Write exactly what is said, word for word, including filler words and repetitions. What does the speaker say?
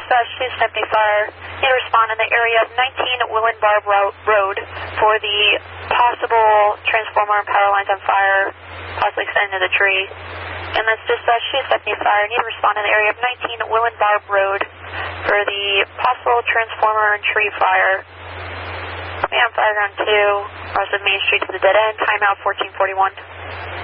Dispatch two seventy Fire. Need to respond in the area of nineteen Willen Barb Road for the possible transformer and power lines on fire, possibly extending to the tree. And that's Dispatch two seventy Fire. Need to respond in the area of nineteen Willen Barb Road for the possible transformer and tree fire. Man, fire ground two, north of Main Street to the dead end. Timeout fourteen forty-one.